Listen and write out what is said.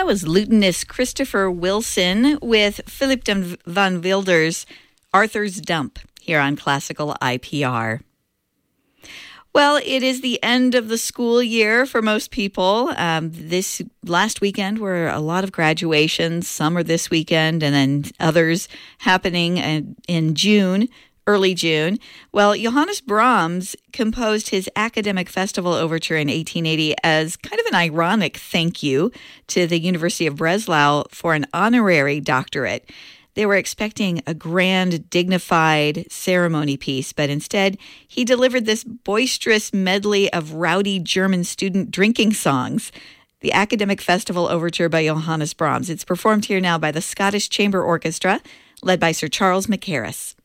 That was lutenist Christopher Wilson with Philip van Wilder's Arthur's Dump here on Classical IPR. Well, it is the end of the school year for most people. This last weekend were a lot of graduations. Some are this weekend and then others happening in June, early June. Well, Johannes Brahms composed his Academic Festival Overture in 1880 as kind of an ironic thank you to the University of Breslau for an honorary doctorate. They were expecting a grand, dignified ceremony piece, but instead he delivered this boisterous medley of rowdy German student drinking songs. The Academic Festival Overture by Johannes Brahms. It's performed here now by the Scottish Chamber Orchestra, led by Sir Charles Mackerras.